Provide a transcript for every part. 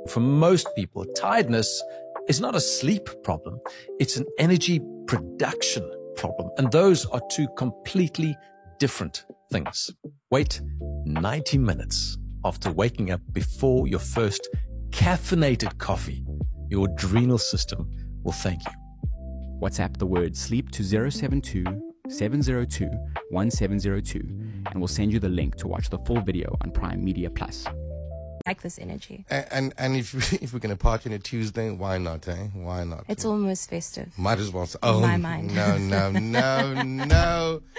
For most people, tiredness is not a sleep problem. It's an energy production problem. And those are two completely different things. Wait 90 minutes after waking up before your first caffeinated coffee. Your adrenal system will thank you. WhatsApp the word sleep to 072 702 1702 and we'll send you the link to watch the full video on Prime Media Plus. Like this energy. And if we're going to party on a Tuesday, why not, eh? Why not? It's almost festive. Might as well. In my mind. No.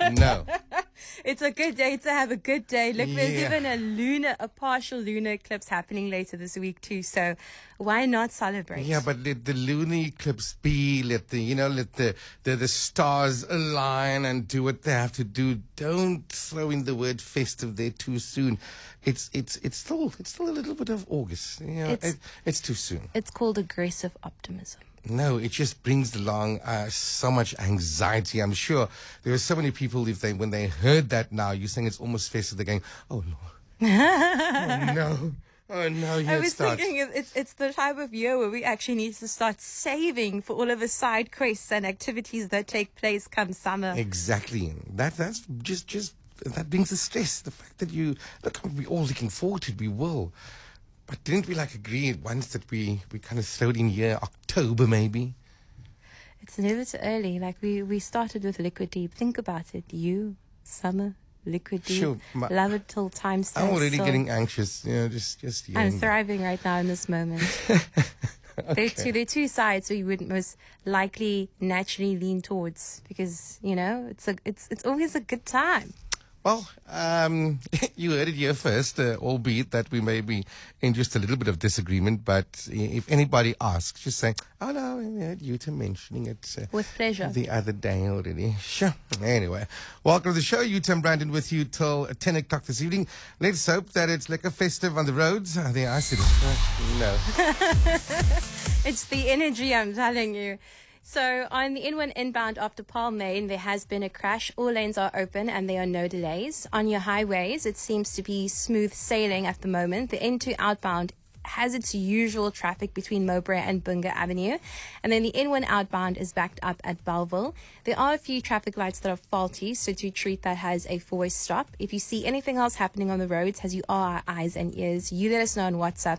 It's a good day to have a good day. Look, there's even a partial lunar eclipse happening later this week too. So why not celebrate? Yeah, but let the lunar eclipse be. Let the stars align and do what they have to do. Don't throw in the word festive there too soon. It's still a little bit of August. You know, it's too soon. It's called aggressive optimism. No, it just brings along so much anxiety. I'm sure there are so many people, when they heard that now, you're saying it's almost festive, they're going, oh, no. Oh, no. I was thinking it's the time of year where we actually need to start saving for all of the side quests and activities that take place come summer. Exactly. That's just that brings the stress. The fact that we're all looking forward to it, we will. But didn't we agree at once that we kind of throw it in here, October maybe? It's never too early. We started with Liquid Deep. Think about it. Summer, Liquid Deep. Sure. Love it till time stands I'm already still. getting anxious. Just I'm thriving right now in this moment. Okay. There are two sides where you would most likely naturally lean towards because, it's always a good time. Well, you heard it here first, albeit that we may be in just a little bit of disagreement. But if anybody asks, just say, oh, no, I heard you mentioning it. With pleasure. The other day already. Sure. Anyway, welcome to the show. Tim Brandon with you till 10 o'clock this evening. Let's hope that it's like a festive on the roads. There, I said it. No. It's the energy, I'm telling you. So on the N1 inbound after Palmain, there has been a crash. All lanes are open and there are no delays. On your highways, it seems to be smooth sailing at the moment. The N2 outbound has its usual traffic between Mowbray and Bunga Avenue. And then the N1 outbound is backed up at Bellville. There are a few traffic lights that are faulty, so do treat that as a four-way stop. If you see anything else happening on the roads, as you are our eyes and ears, you let us know on WhatsApp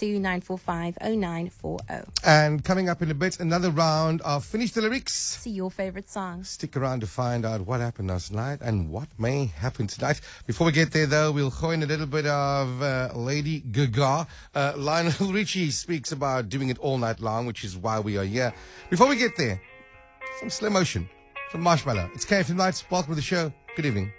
082-945-0940. And coming up in a bit, another round of Finish the Lyrics. See your favorite song. Stick around to find out what happened last night and what may happen tonight. Before we get there, though, we'll throw in a little bit of Lady Gaga. Lionel Richie speaks about doing it all night long, which is why we are here. Before we get there, some Slow Motion from Marshmallow. It's KFM Nights. Welcome to the show. Good evening.